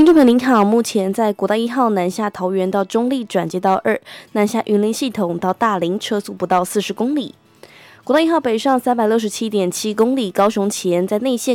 听众朋友您好，目前在国道1号南下桃园到中坜转接道2，南下云林系统到大林车速不到40公里。国道1号北上367.7公里，高雄前在内线